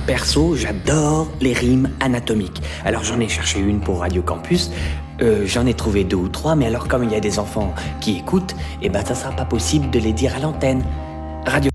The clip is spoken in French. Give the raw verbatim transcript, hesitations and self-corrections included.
perso, j'adore les rimes anatomiques. Alors j'en ai cherché une pour Radio Campus, euh, j'en ai trouvé deux ou trois, mais alors comme il y a des enfants qui écoutent, eh ben ça sera pas possible de les dire à l'antenne. Radio